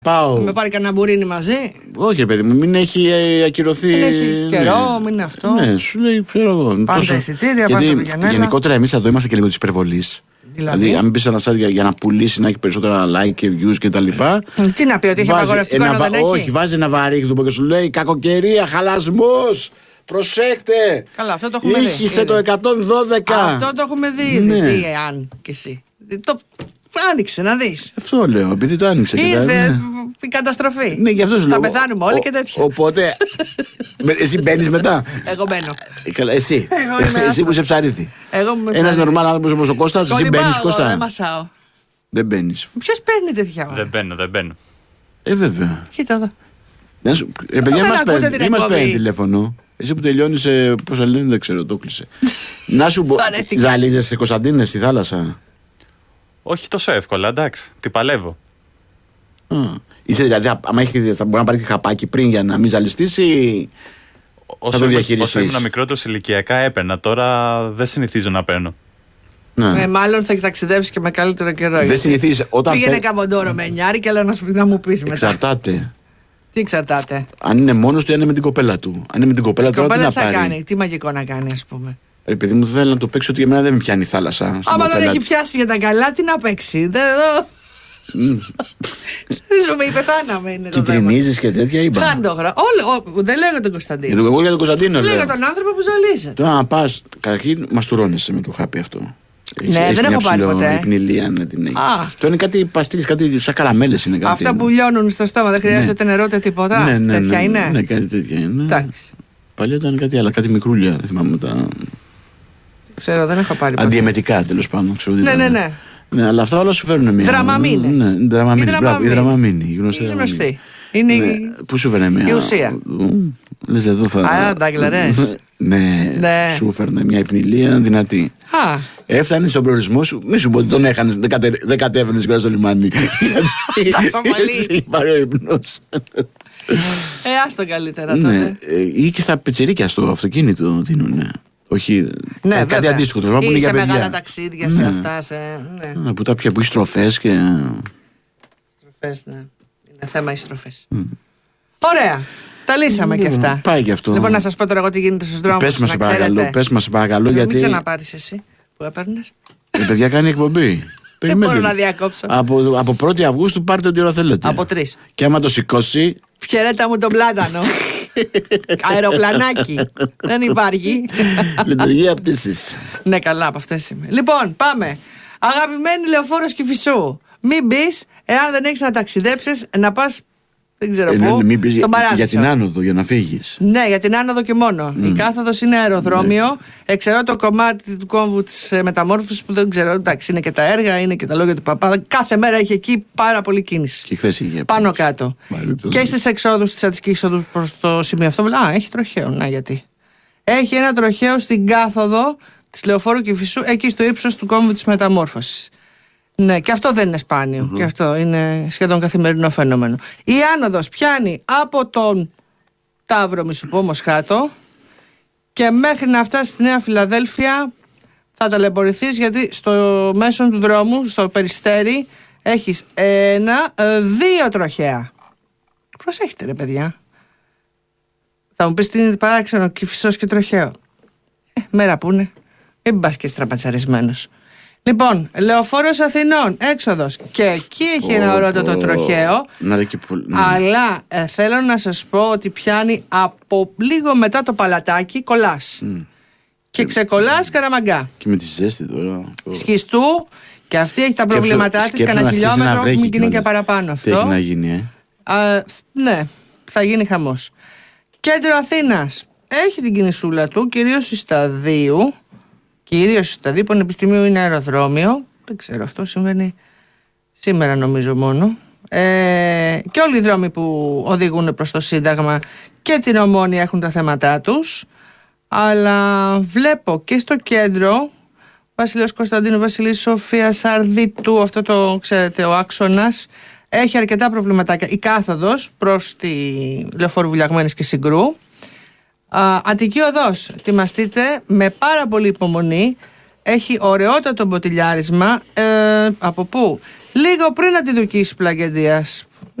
Πάω. Με πάρει κανένα μπουρίνι μαζί. Όχι, παιδί μου, μην έχει ακυρωθεί. Δεν έχει καιρό, μην είναι αυτό. Ναι, σου λέει, ξέρω εγώ. Πάντα εισιτήρια, πάντα Γιαννέλα. Γενικότερα εμείς εδώ είμαστε και λίγο τη υπερβολή. Δηλαδή, αν μπει ένα site για να πουλήσει, να έχει περισσότερα like και views κτλ. Τι να πει, ότι έχει απαγορευτικό να δεν έχει. Όχι, βάζει ένα βαρύγδουπο και σου λέει κακοκαιρία, χαλασμός. Προσέχτε! Καλά, αυτό το έχουμε δει. Ήχησε το 112. Αυτό το έχουμε δει. Ναι. Τι, αν και εσύ. Το άνοιξε να δεις. Αυτό λέω, επειδή το άνοιξε. Ήρθε η καταστροφή. Ναι, γι' αυτό σου λέω. Θα πεθάνουμε όλοι και τέτοια. Οπότε. Εσύ μπαίνεις μετά. Εγώ μπαίνω. Καλά, εσύ. Εσύ που είσαι ψαρίθι. Ένας νορμάλ άνθρωπος όπως ο Κώστας, εσύ μπαίνεις, Κώστα. Δεν μασάω. Δεν μπαίνεις. Ποιος παίρνει τέτοια ώρα. Δεν μπαίνω. Βέβαια. Κοίτα εδώ. Παιδιά, μην μας παίρνει τηλέφωνο. Εσύ που τελειώνεις, πώς θα λένε, δεν ξέρω, το κλείσε. Να σου πω, ζαλίζεσαι Κωνσταντίνε στη θάλασσα? Όχι τόσο εύκολα, εντάξει. Τι παλεύω. Είσαι δηλαδή, άμα θα μπορεί να πάρει χαπάκι πριν για να μην ζαλιστείς ή θα το διαχειριστείς? Όσο ήμουν μικρότερος ηλικιακά έπαιρνα, τώρα δεν συνηθίζω να παίρνω. Μάλλον θα ταξιδεύεις και με καλύτερο καιρό. Δεν συνηθίζεις. Πήγαινε Καμποντόρο με εννιάρι και έλα να μου πεις μετά. Εξαρτάται. Τι εξαρτάται? Αν είναι μόνος του ή αν είναι με την κοπέλα του. Αν είναι με την κοπέλα του, τι να πάρει? Κάνει, τι μαγικό να κάνει, ας πούμε. Επειδή μου θέλει να το παίξει ότι για μένα δεν με πιάνει η θάλασσα. Άμα δεν έχει πιάσει για τα καλά, τι να παίξει. Σου με πεθάναμε είναι το θέμα. Κιτρινίζεις και τέτοια είπα. Χάντογρα. Δεν λέω για τον Κωνσταντίνο. Εγώ για τον Κωνσταντίνο λέω. Λέω για τον άνθρωπο που ζαλίζεται. Τώρα να πας, καταρχήν μαστουρώνεσαι με το χάπι αυτό. Ναι, δεν έχω πάρει ποτέ. Υπνηλία να την έχει. Το είναι κάτι παστίλες, κάτι σαν καραμέλες είναι κάτι. Αυτά που λιώνουν στο στόμα, δεν χρειάζεται νερό ούτε τίποτα. Τέτοια είναι. Ναι, κάτι τέτοια είναι. Εντάξει. Παλιά ήταν κάτι άλλο, κάτι μικρούλια. Δεν θυμάμαι τα. Ξέρω, δεν έχω πάρει ποτέ. Αντιεμετικά τέλος πάντων. Ναι. Ναι, αλλά αυτά όλα σου φέρνουν μία. Δραμαμίνες. Ναι, η δραμαμίνη. Η γνωστή. Είναι πού σου φέρνε μία? Η ουσία. Λες εδώ θα. Α, ντάγκλαρες. Ναι, σου φέρνε μια υπνηλία δυνατή. Έφτανε στον προορισμό σου, μη σου πω ότι τον έχανες, δεν κατέβαινες κιόλας στο λιμάνι. Τόσο πολύ. Πάρει ο ύπνος. Άστο καλύτερα τότε. Ή και στα πετσερίκια στο αυτοκίνητο δίνουνε. Όχι, κάτι αντίστοιχο. Ή σε μεγάλα ταξίδια, σε αυτά. Που έχει στροφές και. Στροφές, ναι. Είναι θέμα οι στροφές. Ωραία. Τα λύσαμε και αυτά. Πάει και αυτό. Λοιπόν, να σας πω τώρα εγώ τι γίνεται στους δρόμους. Πες μας παρακαλώ, γιατί. Μην ξαναπάρεις εσύ που έπαιρνες. Παιδιά, κάνει εκπομπή. Δεν μπορώ να διακόψω. Από 1η Αυγούστου πάρτε ό,τι ώρα θέλετε. Από 3. Και άμα το σηκώσει. Φιερέτα μου τον πλάτανο. Αεροπλανάκι. Δεν υπάρχει. Λειτουργία πτήσης. Ναι, καλά, από αυτές είμαι. Λοιπόν, πάμε. Αγαπημένη Λεωφόρος Κηφισού. Μην μπεις, εάν δεν έχεις να ταξιδέψεις, να πας. Δεν ξέρω πού. Στον Παράδεισο. Για την άνοδο, για να φύγεις. Ναι, για την άνοδο και μόνο. Η κάθοδος είναι αεροδρόμιο. Εξαιρώ το κομμάτι του κόμβου της μεταμόρφωσης που δεν ξέρω. Εντάξει, είναι και τα έργα, είναι και τα λόγια του παπά. Κάθε μέρα έχει εκεί πάρα πολύ κίνηση. Και χθες είχε. Πάνω κάτω. Και στις εξόδους, στις Αττικής εξόδους προς το σημείο αυτό. Έχει τροχαίο. Να γιατί. Έχει ένα τροχαίο στην κάθοδο της Λεωφόρου Κηφισού, εκεί στο ύψος του κόμβου της μεταμόρφωσης. Ναι, και αυτό δεν είναι σπάνιο. Και αυτό είναι σχεδόν καθημερινό φαινόμενο. Η άνοδος πιάνει από τον Ταύρο, μη σου πω, Μοσχάτο, και μέχρι να φτάσει στη Νέα Φιλαδέλφια θα ταλαιπωρηθείς, γιατί στο μέσο του δρόμου, στο Περιστέρι, έχεις 2 τροχαία. Προσέχετε ρε παιδιά. Θα μου πεις τι είναι παράξενο, Κηφισός και τροχαίο. Μέρα που είναι. Μην πας και στραπατσαρισμένος. Λοιπόν, Λεωφόρος Αθηνών, έξοδος. Και εκεί έχει ένα ωραίο τροχαίο. Αλλά θέλω να σας πω ότι πιάνει από λίγο μετά το Παλατάκι, κολλάς. Και ξεκολλάς Καραμαγκά. Και με τη ζέστη τώρα. Σχιστού, και αυτή έχει τα προβλήματά της. Κανένα χιλιόμετρο, μην γίνει και παραπάνω αυτό. Τι έχει να γίνει, ναι, θα γίνει χαμός. Κέντρο Αθήνας έχει την κινησούλα του, κυρίως στη Σταδίου. Κυρίως στα δύο πανεπιστημίου είναι αεροδρόμιο. Δεν ξέρω, αυτό συμβαίνει σήμερα νομίζω μόνο. Και όλοι οι δρόμοι που οδηγούν προς το Σύνταγμα και την Ομόνια έχουν τα θέματά τους. Αλλά βλέπω και στο κέντρο Βασιλείος Κωνσταντίνου, Βασιλής Σοφίας, Αρδίτου, αυτό το ξέρετε, ο άξονας, έχει αρκετά προβληματάκια. Η κάθοδος προς τη Λεωφόρου Βουλιαγμένης και Συγκρού. Αττική Οδός, ετοιμαστείτε με πάρα πολύ υπομονή. Έχει ωραιότατο μποτιλιάρισμα. Από πού? Λίγο πριν από τη Δουκής Πλαγεντίας.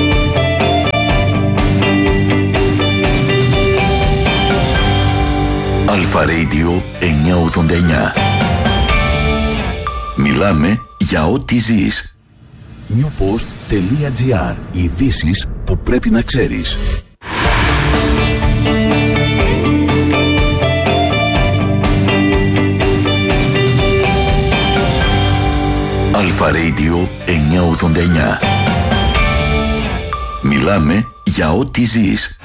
989. Μιλάμε για ό,τι ζεις. newpost.gr. Ειδήσεις που πρέπει να ξέρεις. Αλφα Radio 989. Μιλάμε για ό,τι ζεις.